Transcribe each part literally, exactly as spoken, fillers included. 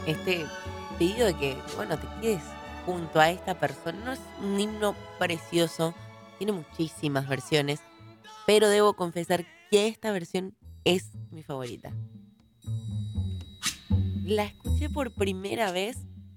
este pedido de que, bueno, te quedes junto a esta persona. No es un himno precioso, tiene muchísimas versiones, pero debo confesar que esta versión es mi favorita. La escuché por primera vez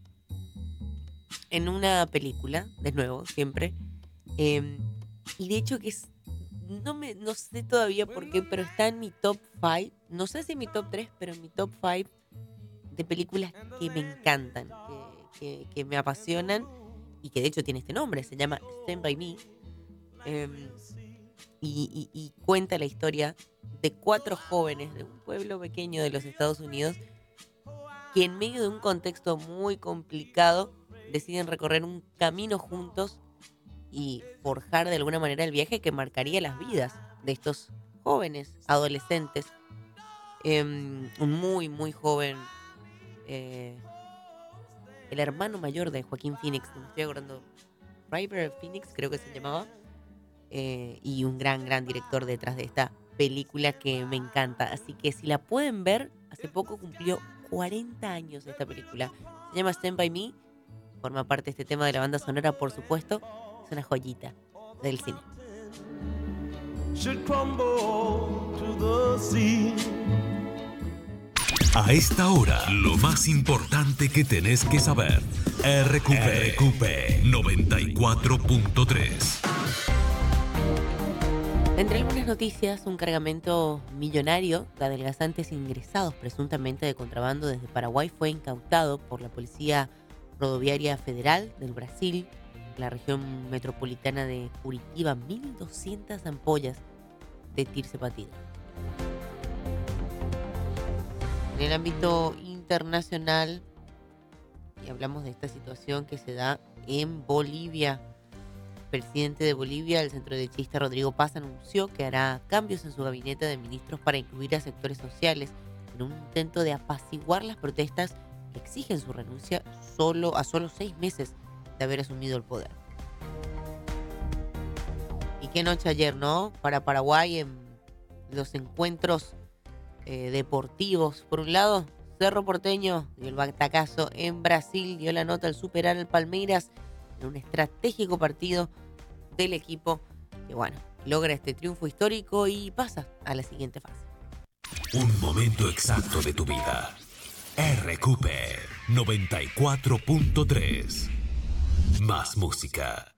en una película, de nuevo, siempre. eh, y de hecho que es, no, me, no sé todavía por qué, pero está en mi top cinco. No sé si en mi top tres, pero en mi top cinco de películas que me encantan, que, que- que me apasionan y que de hecho tiene este nombre, se llama Stand By Me. em, y, y- y cuenta la historia de cuatro jóvenes de un pueblo pequeño de los Estados Unidos que en medio de un contexto muy complicado deciden recorrer un camino juntos y forjar de alguna manera el viaje que marcaría las vidas de estos jóvenes adolescentes. Em, un muy, muy joven, eh, el hermano mayor de Joaquín Phoenix, no me estoy acordando, River Phoenix creo que se llamaba, eh, y un gran, gran director detrás de esta película que me encanta. Así que si la pueden ver, hace poco cumplió cuarenta años esta película. Se llama Stand By Me, forma parte de este tema de la banda sonora, por supuesto. Es una joyita del cine. Should crumble to the sea. A esta hora, lo más importante que tenés que saber. R Q P, R Q P noventa y cuatro punto tres. Entre algunas noticias, un cargamento millonario de adelgazantes ingresados presuntamente de contrabando desde Paraguay fue incautado por la Policía Rodoviaria Federal del Brasil, la región metropolitana de Curitiba. mil doscientas ampollas de tirzepatida. En el ámbito internacional, y hablamos de esta situación que se da en Bolivia. El presidente de Bolivia, el centroderechista Rodrigo Paz, anunció que hará cambios en su gabinete de ministros para incluir a sectores sociales en un intento de apaciguar las protestas que exigen su renuncia solo a solo seis meses de haber asumido el poder. Y qué noche ayer, ¿no? Para Paraguay en los encuentros eh, deportivos. Por un lado, Cerro Porteño dio el batacazo en Brasil, dio la nota al superar al Palmeiras en un estratégico partido del equipo que, bueno, logra este triunfo histórico y pasa a la siguiente fase. Un momento exacto de tu vida. R Q P noventa y cuatro punto tres. Más música.